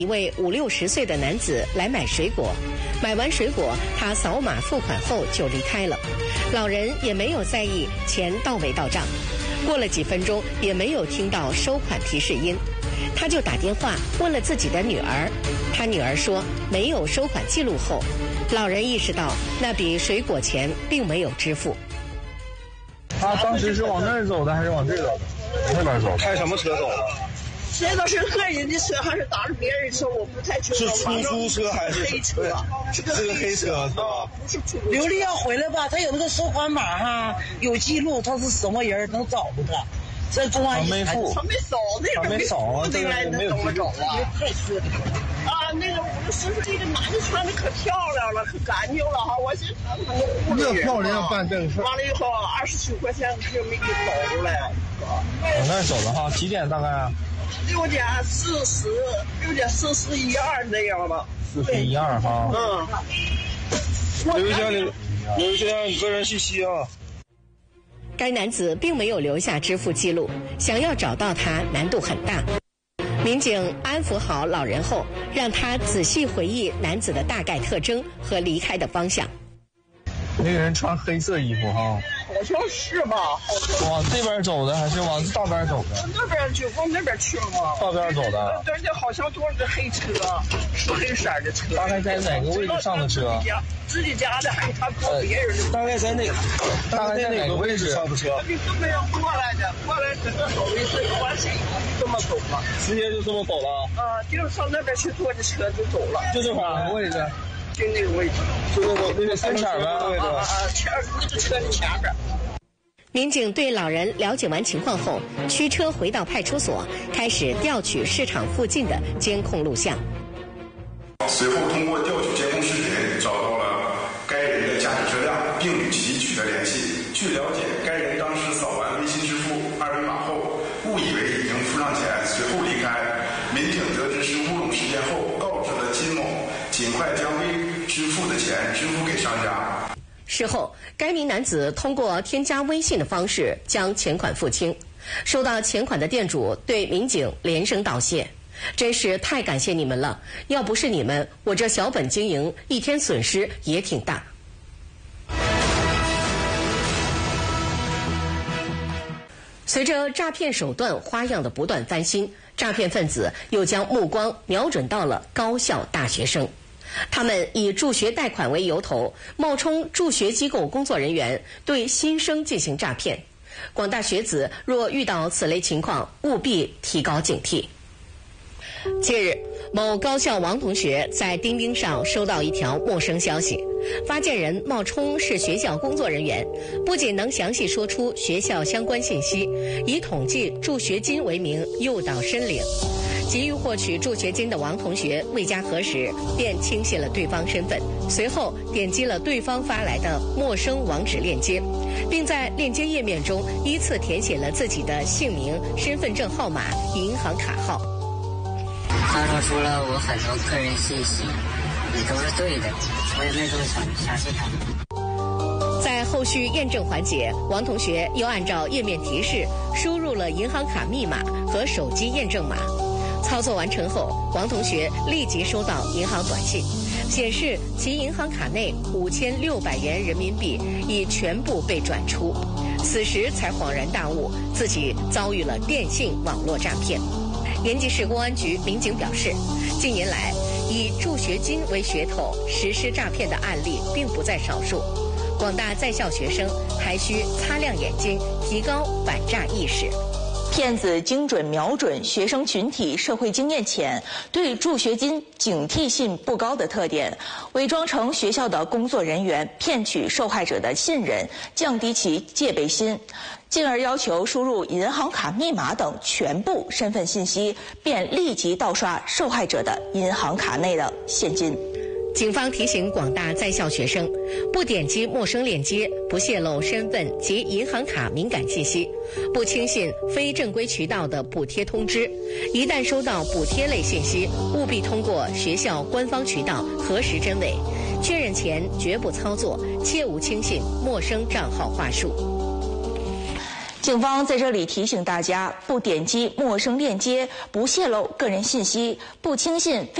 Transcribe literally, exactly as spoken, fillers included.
一位五六十岁的男子来买水果，买完水果，他扫码付款后就离开了。老人也没有在意钱到没到账。过了几分钟，也没有听到收款提示音，他就打电话问了自己的女儿。他女儿说没有收款记录后，老人意识到那笔水果钱并没有支付。 他当时是往那儿走的还是往这走的？那边走。开什么车走的？ 知道是个人的车还是打着别人的车，我不太知道。 是出租车还是黑车？ 是个黑车是吧？ 不是出租车。 刘丽要回来吧，他有那个收款码哈，有记录，他是什么人能找着他。在公安没付， 他没扫，那边没扫啊， 这个没有怎么找啊？ 太缺德了。 啊，那个五六十岁的男的穿的可漂亮了，可干净了哈！我寻思他们护理员漂亮办这个事。完了以后，二十九块钱他就没给找出来。 往那儿走的哈，几点大概啊？ 六点四十，六点四十一二那样吧。 四十一二哈。 嗯。 留一下你，留一下你个人信息啊。 该男子并没有留下支付记录，想要找到他难度很大。民警安抚好老人后，让他仔细回忆男子的大概特征和离开的方向。 那个人穿黑色衣服哈， 好像是吧？ 往这边走的还是往大边走的？ 那边去，往那边去嘛。 大边走的。 对，这好像坐着黑车，是黑色的车。 大概在哪个位置上的车？ 自己家的还是他坐别人的？ 大概在哪个？大概在哪个位置上的车？ 你这么样过来的，过来整个走一次，完谁这么走了？ 直接就这么走了？ 啊，就是上那边去坐的车就走了。 就这哪个位置？ 就那个位置， 就那个那个跟前呗，位置。 啊啊，前那个车的前边。 民警对老人了解完情况后，驱车回到派出所，开始调取市场附近的监控录像。 随后通过调取监控视频，找到了该人的驾驶车辆，并与其取得联系。据了解，该人当时扫完微信支付二维码后，误以为已经付上钱，随后离开。民警得知是乌龙事件后，告知了金某，尽快将未支付的钱支付给商家。 事后，该名男子通过添加微信的方式将钱款付清。收到钱款的店主对民警连声道谢，真是太感谢你们了，要不是你们，我这小本经营一天损失也挺大。随着诈骗手段花样的不断翻新，诈骗分子又将目光瞄准到了高校大学生。他们以助学贷款为由头，冒充助学机构工作人员，对新生进行诈骗。广大学子若遇到此类情况，务必提高警惕。近日，某高校王同学在钉钉上收到一条陌生消息，发件人冒充是学校工作人员，不仅能详细说出学校相关信息，以统计助学金为名诱导申领。急于获取助学金的王同学未加核实，便轻信了对方身份，随后点击了对方发来的陌生网址链接，并在链接页面中依次填写了自己的姓名、身份证号码、银行卡号。 他说出了我很多个人信息，也都是对的，我也没多想相信他。 在后续验证环节，王同学又按照页面提示输入了银行卡密码和手机验证码。操作完成后，王同学立即收到银行短信，显示其银行卡内五千六百元人民币已全部被转出，此时才恍然大悟，自己遭遇了电信网络诈骗。延吉市公安局民警表示，近年来以助学金为噱头实施诈骗的案例并不在少数，广大在校学生还需擦亮眼睛，提高反诈意识。 骗子精准瞄准学生群体社会经验浅、对助学金警惕性不高的特点，伪装成学校的工作人员，骗取受害者的信任，降低其戒备心，进而要求输入银行卡密码等全部身份信息，便立即盗刷受害者的银行卡内的现金。 警方提醒广大在校学生，不点击陌生链接，不泄露身份及银行卡敏感信息，不轻信非正规渠道的补贴通知。一旦收到补贴类信息，务必通过学校官方渠道核实真伪，确认前绝不操作，切勿轻信陌生账号话术。 警方在这里提醒大家，不点击陌生链接，不泄露个人信息，不轻信